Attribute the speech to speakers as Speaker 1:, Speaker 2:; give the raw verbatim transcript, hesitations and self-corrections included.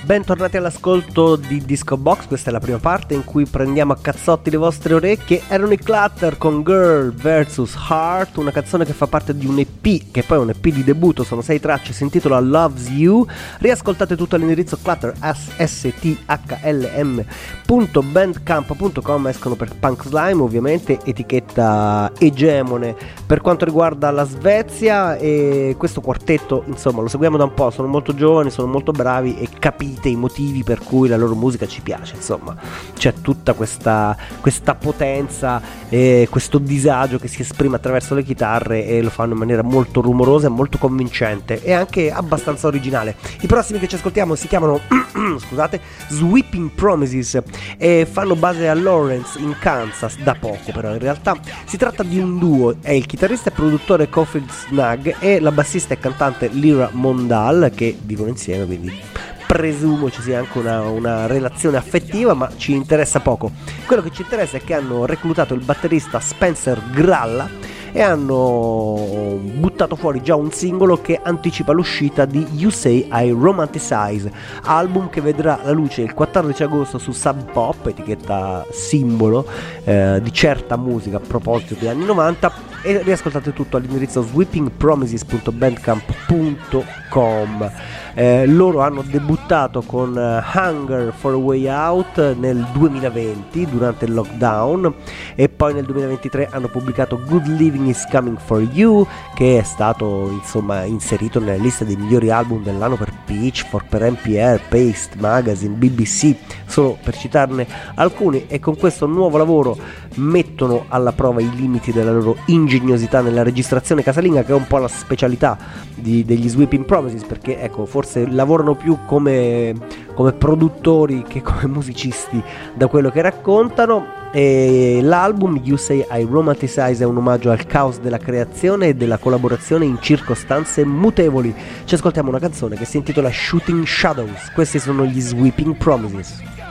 Speaker 1: Bentornati all'ascolto di Disco Box, questa è la prima parte in cui prendiamo a cazzotti le vostre orecchie. Erano i Clutter con Girl versus Heart, una canzone che fa parte di un E P, che poi è un E P di debutto, sono sei tracce, si intitola Loves You. Riascoltate tutto all'indirizzo clutter s t h l m punto bandcamp punto com, escono per Punk Slime ovviamente, etichetta egemone per quanto riguarda la Svezia, e questo quartetto insomma lo seguiamo da un po', sono molto giovani, sono molto bravi e capite i motivi per cui la loro musica ci piace. Insomma, c'è tutta questa, questa potenza e questo disagio che si esprime attraverso le chitarre, e lo fanno in maniera molto rumorosa e molto convincente e anche abbastanza originale. I prossimi che ci ascoltiamo si chiamano scusate, Sweeping Promises e fanno base a Lawrence in Kansas, da poco però in realtà. Si tratta di un duo, è il chitarrista e produttore Cofield Snug e la bassista e cantante Lyra Mondal, che vivono insieme, quindi presumo ci sia anche una, una relazione affettiva, ma ci interessa poco. Quello che ci interessa è che hanno reclutato il batterista Spencer Gralla e hanno buttato fuori già un singolo che anticipa l'uscita di You Say I Romanticize, album che vedrà la luce il quattordici agosto su Sub Pop, etichetta simbolo eh, di certa musica a proposito degli anni novanta. E riascoltate tutto all'indirizzo sweeping promises punto bandcamp punto com. Eh, loro hanno debuttato con uh, Hunger for a Way Out nel duemilaventi durante il lockdown, e poi nel duemilaventitré hanno pubblicato Good Living is Coming for You, che è stato insomma inserito nelle liste dei migliori album dell'anno per Pitchfork, per N P R, Paste Magazine, B B C, solo per citarne alcuni. E con questo nuovo lavoro mettono alla prova i limiti della loro ingegnosità nella registrazione casalinga, che è un po' la specialità di, degli Sweeping Promises, perché ecco, forse lavorano più come, come produttori che come musicisti, da quello che raccontano. E l'album You Say I Romanticize è un omaggio al caos della creazione e della collaborazione in circostanze mutevoli. Ci ascoltiamo una canzone che si intitola Shooting Shadows. Questi sono gli Sweeping Promises.